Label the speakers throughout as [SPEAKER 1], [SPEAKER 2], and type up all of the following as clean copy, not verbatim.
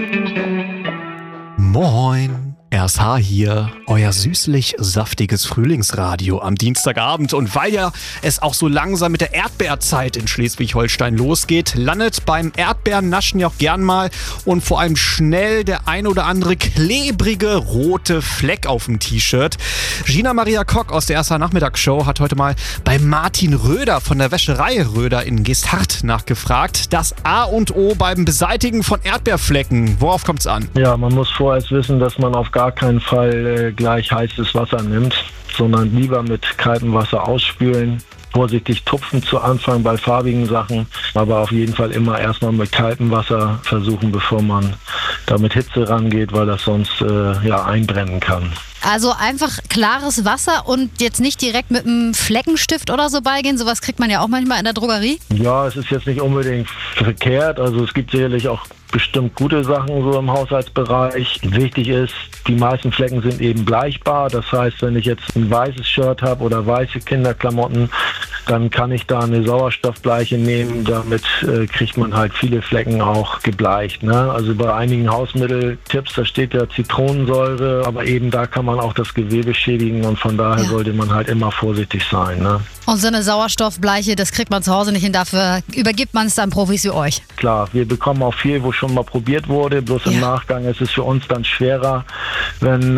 [SPEAKER 1] Moin, RSH hier, euer süßlich-saftiges Frühlingsradio am Dienstagabend. Und weil ja es auch so langsam mit der Erdbeerzeit in Schleswig-Holstein losgeht, landet beim Erdbeernaschen ja auch gern mal und vor allem schnell der ein oder andere klebrige rote Fleck auf dem T-Shirt. Gina Maria Kock aus der RSH Nachmittagsshow hat heute mal bei Martin Röder von der Wäscherei Röder in Geesthacht nachgefragt. Das A und O beim Beseitigen von Erdbeerflecken. Worauf kommt's an?
[SPEAKER 2] Ja, man muss vorerst wissen, dass man auf gar keinen Fall gleich heißes Wasser nimmt, sondern lieber mit kaltem Wasser ausspülen. Vorsichtig tupfen zu Anfang bei farbigen Sachen, aber auf jeden Fall immer erstmal mit kaltem Wasser versuchen, bevor man da mit Hitze rangeht, weil das sonst einbrennen kann.
[SPEAKER 3] Also einfach klares Wasser und jetzt nicht direkt mit einem Fleckenstift oder so beigehen. Sowas kriegt man ja auch manchmal in der Drogerie.
[SPEAKER 2] Ja, es ist jetzt nicht unbedingt verkehrt. Also es gibt sicherlich auch bestimmt gute Sachen so im Haushaltsbereich. Wichtig ist, die meisten Flecken sind eben bleichbar. Das heißt, wenn ich jetzt ein weißes Shirt habe oder weiße Kinderklamotten, dann kann ich da eine Sauerstoffbleiche nehmen. Damit kriegt man halt viele Flecken auch gebleicht. Ne? Also bei einigen Hausmitteltipps, da steht ja Zitronensäure, aber eben da kann man auch das Gewebe schädigen und von daher sollte man halt immer vorsichtig sein. Ne?
[SPEAKER 3] Und so eine Sauerstoffbleiche, das kriegt man zu Hause nicht hin, dafür übergibt man es dann Profis wie euch.
[SPEAKER 2] Klar, wir bekommen auch viel, wo schon mal probiert wurde, bloß im Nachgang ist es für uns dann schwerer, wenn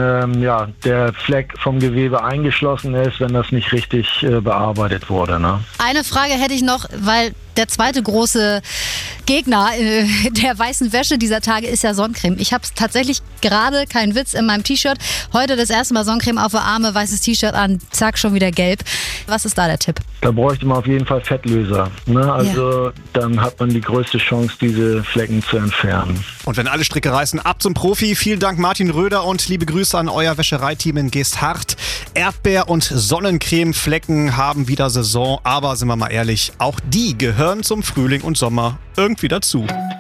[SPEAKER 2] der Fleck vom Gewebe eingeschlossen ist, wenn das nicht richtig bearbeitet wurde. Ne?
[SPEAKER 3] Eine Frage hätte ich noch, weil der zweite große Gegner der weißen Wäsche dieser Tage ist ja Sonnencreme. Ich habe tatsächlich gerade, kein Witz, in meinem T-Shirt heute das erste Mal Sonnencreme auf der Arme, weißes T-Shirt an, zack, schon wieder gelb. Was ist da der Tipp?
[SPEAKER 2] Da bräuchte man auf jeden Fall Fettlöser. Ne? Also dann hat man die größte Chance, diese Flecken zu entfernen.
[SPEAKER 1] Und wenn alle Stricke reißen, ab zum Profi. Vielen Dank Martin Röder und liebe Grüße an euer Wäschereiteam in Geesthacht. Erdbeer- und Sonnencremeflecken haben wieder Saison, aber sind wir mal ehrlich, auch die gehören zum Frühling und Sommer irgendwie dazu.